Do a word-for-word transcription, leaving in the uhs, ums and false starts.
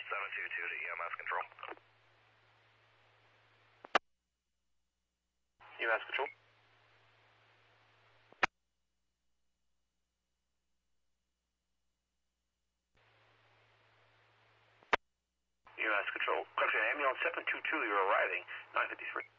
seven two two to E M S control. E M S control. E M S control. Correction, ambulance seven two two, you're arriving, nine fifty-three.